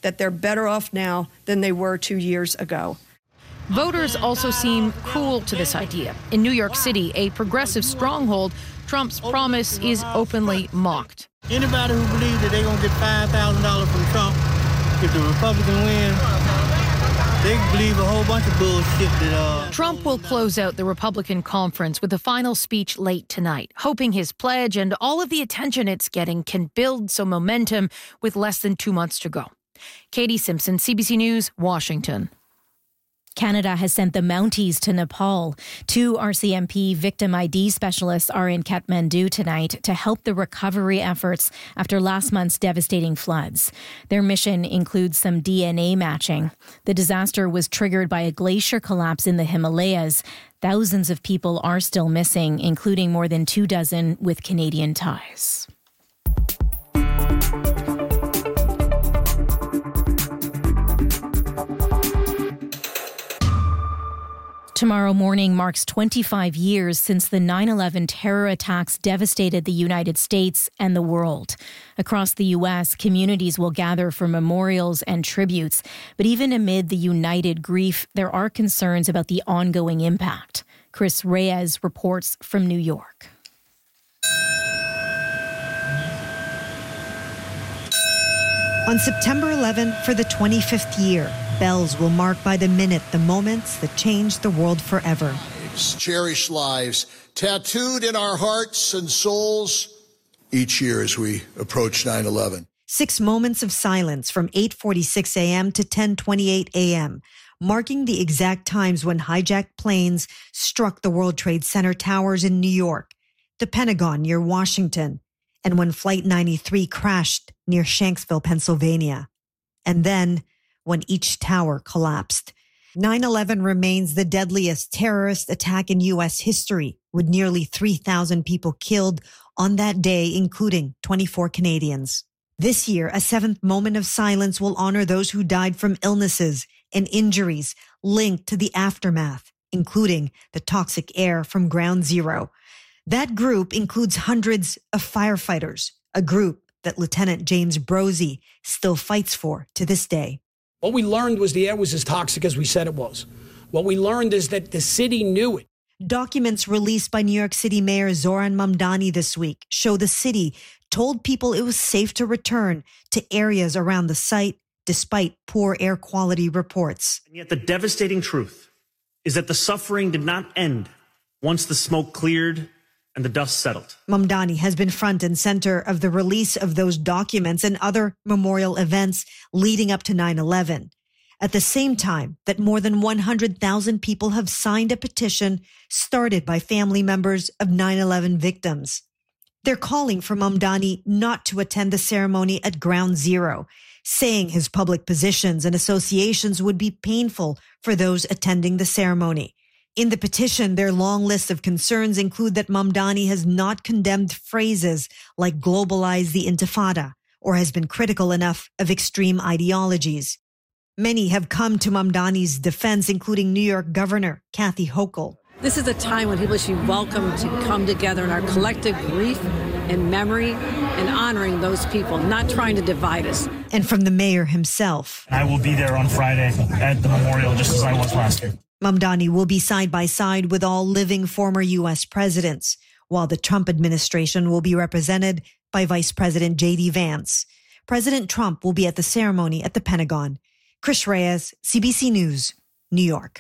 that they're better off now than they were 2 years ago. Voters also seem cool to this idea. In New York City, a progressive stronghold, Trump's promise is openly mocked. Anybody who believes that they're going to get $5,000 from Trump if the Republicans win, they believe a whole bunch of bullshit. Trump will close out the Republican conference with a final speech late tonight, hoping his pledge and all of the attention it's getting can build some momentum with less than 2 months to go. Katie Simpson, CBC News, Washington. Canada has sent the Mounties to Nepal. 2 RCMP victim ID specialists are in Kathmandu tonight to help the recovery efforts after last month's devastating floods. Their mission includes some DNA matching. The disaster was triggered by a glacier collapse in the Himalayas. Thousands of people are still missing, including more than 24 with Canadian ties. Tomorrow morning marks 25 years since the 9/11 terror attacks devastated the United States and the world. Across the U.S., communities will gather for memorials and tributes. But even amid the united grief, there are concerns about the ongoing impact. Chris Reyes reports from New York. On September 11, for the 25th year, bells will mark by the minute the moments that changed the world forever. Cherished lives tattooed in our hearts and souls each year as we approach 9/11. 6 moments of silence from 8:46 a.m. to 10:28 a.m., marking the exact times when hijacked planes struck the World Trade Center towers in New York, the Pentagon near Washington, and when Flight 93 crashed near Shanksville, Pennsylvania. And then, when each tower collapsed. 9/11 remains the deadliest terrorist attack in U.S. history, with nearly 3,000 people killed on that day, including 24 Canadians. This year, a 7th moment of silence will honor those who died from illnesses and injuries linked to the aftermath, including the toxic air from Ground Zero. That group includes hundreds of firefighters, a group that Lieutenant James Brozzi still fights for to this day. What we learned was the air was as toxic as we said it was. What we learned is that the city knew it. Documents released by New York City Mayor Zoran Mamdani this week show the city told people it was safe to return to areas around the site despite poor air quality reports. And yet the devastating truth is that the suffering did not end once the smoke cleared and the dust settled. Mamdani has been front and center of the release of those documents and other memorial events leading up to 9/11. At the same time that more than 100,000 people have signed a petition started by family members of 9/11 victims. They're calling for Mamdani not to attend the ceremony at Ground Zero, saying his public positions and associations would be painful for those attending the ceremony. In the petition, their long list of concerns include that Mamdani has not condemned phrases like globalize the Intifada or has been critical enough of extreme ideologies. Many have come to Mamdani's defense, including New York Governor Kathy Hochul. This is a time when people should be welcome to come together in our collective grief and memory and honoring those people, not trying to divide us. And from the mayor himself. I will be there on Friday at the memorial just as I was last year. Mamdani will be side by side with all living former U.S. presidents, while the Trump administration will be represented by Vice President J.D. Vance. President Trump will be at the ceremony at the Pentagon. Chris Reyes, CBC News, New York.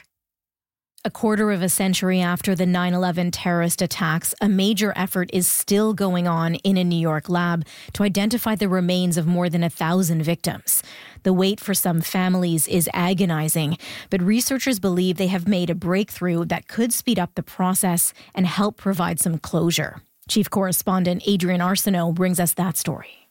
A quarter of a century after the 9/11 terrorist attacks, a major effort is still going on in a New York lab to identify the remains of more than 1,000 victims. The wait for some families is agonizing, but researchers believe they have made a breakthrough that could speed up the process and help provide some closure. Chief Correspondent Adrian Arsenault brings us that story.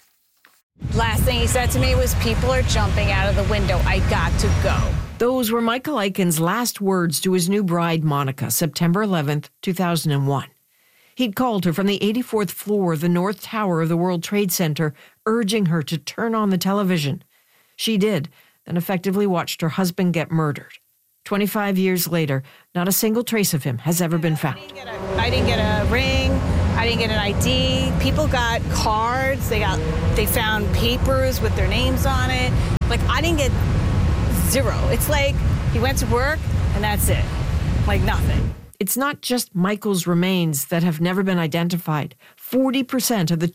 Last thing he said to me was, "People are jumping out of the window. I got to go." Those were Michael Eichen's last words to his new bride, Monica, September 11th, 2001. He'd called her from the 84th floor of the North Tower of the World Trade Center, urging her to turn on the television. She did, then effectively watched her husband get murdered. 25 years later, not a single trace of him has ever been found. I didn't get a ring. I didn't get an ID. People got cards. They found papers with their names on it. Like, I didn't get zero. It's like he went to work and that's it. Like nothing. It's not just Michael's remains that have never been identified. 40% of the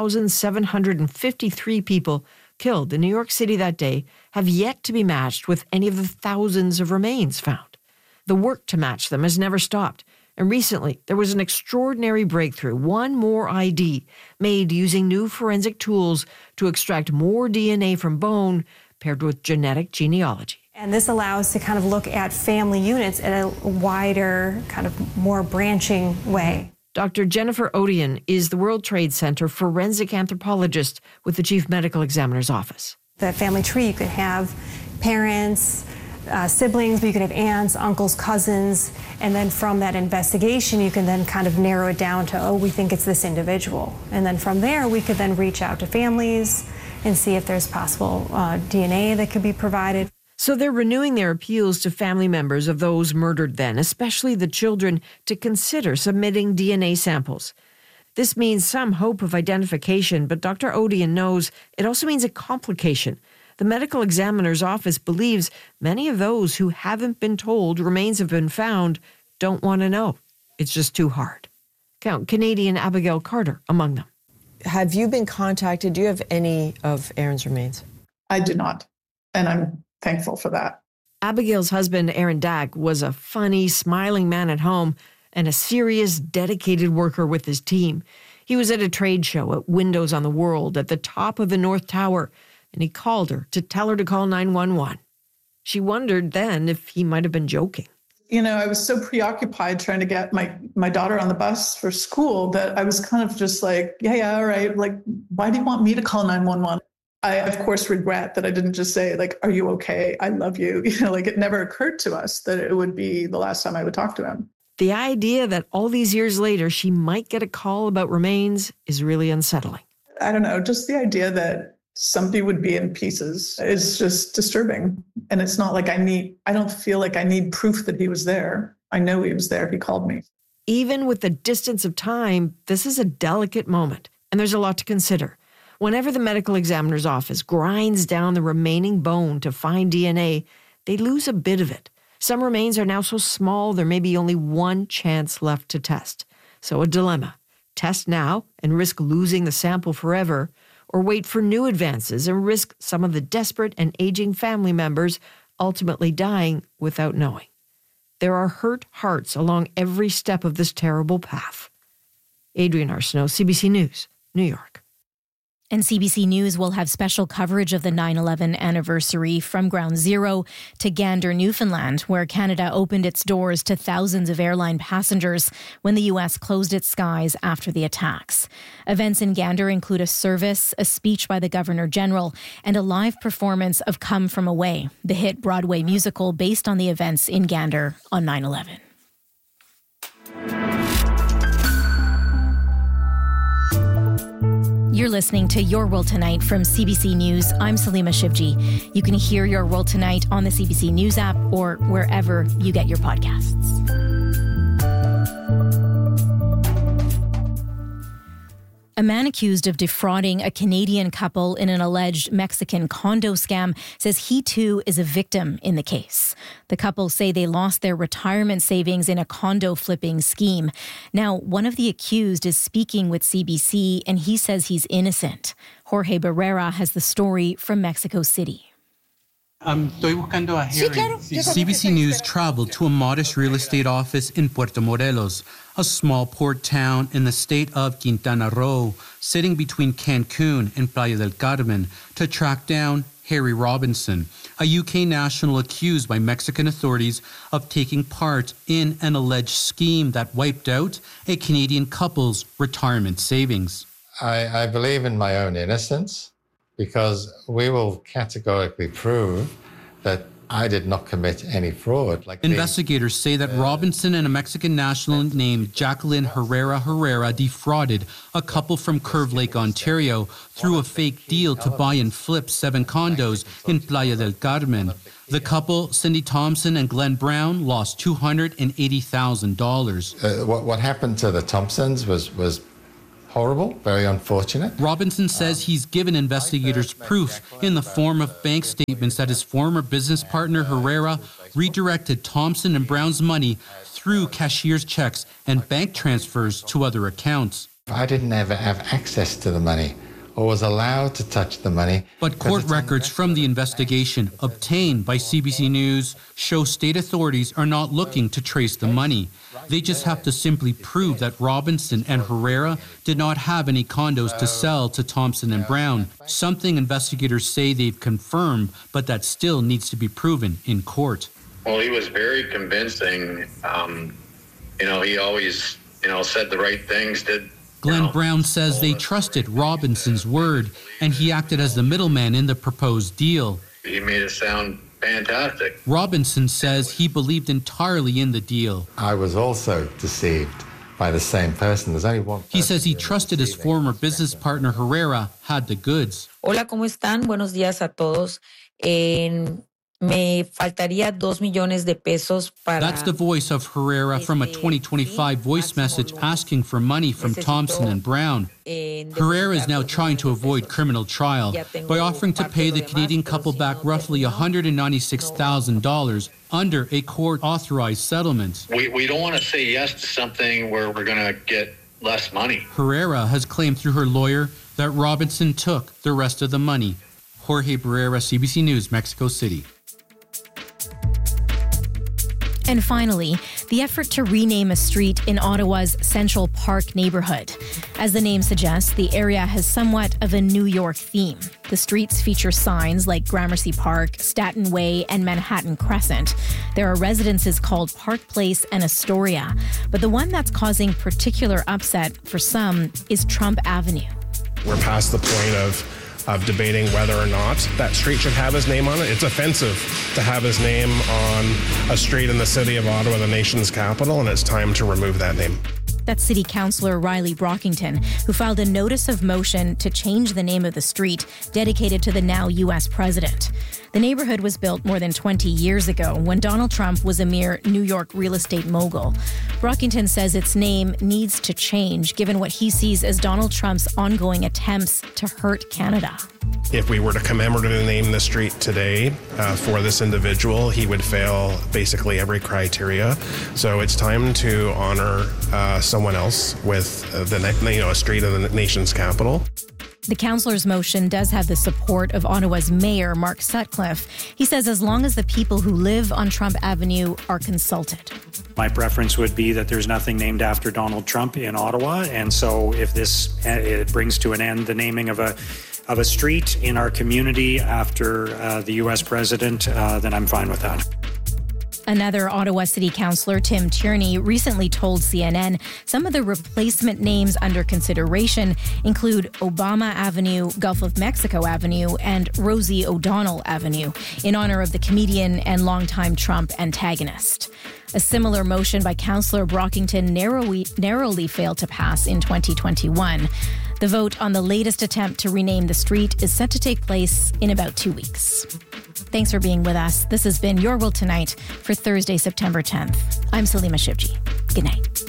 2,753 people killed in New York City that day have yet to be matched with any of the thousands of remains found. The work to match them has never stopped. And recently, there was an extraordinary breakthrough, one more ID, made using new forensic tools to extract more DNA from bone paired with genetic genealogy. And this allows to kind of look at family units in a wider, kind of more branching way. Dr. Jennifer Odian is the World Trade Center forensic anthropologist with the Chief Medical Examiner's Office. The family tree, you could have parents, siblings, but you could have aunts, uncles, cousins, and then from that investigation, you can then kind of narrow it down to, we think it's this individual. And then from there, we could then reach out to families and see if there's possible DNA that could be provided. So they're renewing their appeals to family members of those murdered then, especially the children, to consider submitting DNA samples. This means some hope of identification, but Dr. Odian knows it also means a complication. The medical examiner's office believes many of those who haven't been told remains have been found don't want to know. It's just too hard. Count Canadian Abigail Carter among them. Have you been contacted? Do you have any of Aaron's remains? I do not, and I'm thankful for that. Abigail's husband, Aaron Dack, was a funny, smiling man at home and a serious, dedicated worker with his team. He was at a trade show at Windows on the World at the top of the North Tower, and he called her to tell her to call 911. She wondered then if he might have been joking. You know, I was so preoccupied trying to get my daughter on the bus for school that I was kind of just like, yeah, all right. Like, why do you want me to call 911? I, of course, regret that I didn't just say, like, are you okay? I love you. You know, like, it never occurred to us that it would be the last time I would talk to him. The idea that all these years later she might get a call about remains is really unsettling. I don't know, just the idea that somebody would be in pieces is just disturbing. And it's not like I don't feel like I need proof that he was there. I know he was there. He called me. Even with the distance of time, this is a delicate moment, and there's a lot to consider. Whenever the medical examiner's office grinds down the remaining bone to find DNA, they lose a bit of it. Some remains are now so small there may be only one chance left to test. So a dilemma. Test now and risk losing the sample forever, or wait for new advances and risk some of the desperate and aging family members ultimately dying without knowing. There are hurt hearts along every step of this terrible path. Adrienne Arsenault, CBC News, New York. And CBC News will have special coverage of the 9/11 anniversary from Ground Zero to Gander, Newfoundland, where Canada opened its doors to thousands of airline passengers when the U.S. closed its skies after the attacks. Events in Gander include a service, a speech by the Governor General, and a live performance of Come From Away, the hit Broadway musical based on the events in Gander on 9/11. You're listening to Your World Tonight from CBC News. I'm Salima Shivji. You can hear Your World Tonight on the CBC News app or wherever you get your podcasts. A man accused of defrauding a Canadian couple in an alleged Mexican condo scam says he too is a victim in the case. The couple say they lost their retirement savings in a condo flipping scheme. Now, one of the accused is speaking with CBC and he says he's innocent. Jorge Barrera has the story from Mexico City. CBC News traveled to a modest real estate office in Puerto Morelos, a small port town in the state of Quintana Roo, sitting between Cancun and Playa del Carmen, to track down Harry Robinson, a UK national accused by Mexican authorities of taking part in an alleged scheme that wiped out a Canadian couple's retirement savings. I believe in my own innocence, because we will categorically prove that I did not commit any fraud. Investigators say that Robinson and a Mexican national named Jacqueline Herrera defrauded a couple from Curve Lake, Ontario, through a fake deal to buy and flip 7 condos in Playa del Carmen. The couple, Cindy Thompson and Glenn Brown, lost $280,000. What happened to the Thompsons was horrible, very unfortunate. Robinson says he's given investigators proof in the form of bank statements that his former business partner Herrera redirected Thompson and Brown's money through cashier's checks and bank transfers to other accounts. I didn't ever have access to the money or was allowed to touch the money. But court records from the investigation obtained by CBC News show state authorities are not looking to trace the money. They just have to simply prove that Robinson and Herrera did not have any condos to sell to Thompson and Brown, something investigators say they've confirmed, but that still needs to be proven in court. Well, he was very convincing. He always, said the right things, Glenn Brown says they trusted Robinson's word, and he acted as the middleman in the proposed deal. He made it sound fantastic. Robinson says he believed entirely in the deal. I was also deceived by the same person. There's only one person. He says he trusted his former business partner Herrera had the goods. Hola, ¿cómo están? Buenos días a todos. Me faltaría 2 millones de pesos para... That's the voice of Herrera from a 2025 voice message asking for money from Thompson and Brown. Herrera is now trying to avoid criminal trial by offering to pay the Canadian couple back roughly $196,000 under a court-authorized settlement. We don't want to say yes to something where we're going to get less money. Herrera has claimed through her lawyer that Robinson took the rest of the money. Jorge Barrera, CBC News, Mexico City. And finally, the effort to rename a street in Ottawa's Central Park neighborhood. As the name suggests, the area has somewhat of a New York theme. The streets feature signs like Gramercy Park, Staten Way, and Manhattan Crescent. There are residences called Park Place and Astoria. But the one that's causing particular upset for some is Trump Avenue. We're past the point of debating whether or not that street should have his name on it. It's offensive to have his name on a street in the city of Ottawa, the nation's capital, and it's time to remove that name. That's City Councillor Riley Brockington, who filed a notice of motion to change the name of the street dedicated to the now U.S. president. The neighborhood was built more than 20 years ago when Donald Trump was a mere New York real estate mogul. Brockington says its name needs to change given what he sees as Donald Trump's ongoing attempts to hurt Canada. If we were to commemoratively name the street today for this individual, he would fail basically every criteria. So it's time to honor someone else with a street in the nation's capital. The councillor's motion does have the support of Ottawa's mayor, Mark Sutcliffe. He says as long as the people who live on Trump Avenue are consulted. My preference would be that there's nothing named after Donald Trump in Ottawa. And so if it brings to an end the naming of a street in our community after the U.S. president, then I'm fine with that. Another Ottawa City Councillor, Tim Tierney, recently told CNN some of the replacement names under consideration include Obama Avenue, Gulf of Mexico Avenue, and Rosie O'Donnell Avenue, in honor of the comedian and longtime Trump antagonist. A similar motion by Councillor Brockington narrowly failed to pass in 2021. The vote on the latest attempt to rename the street is set to take place in about 2 weeks. Thanks for being with us. This has been Your World Tonight for Thursday, September 10th. I'm Salima Shivji. Good night.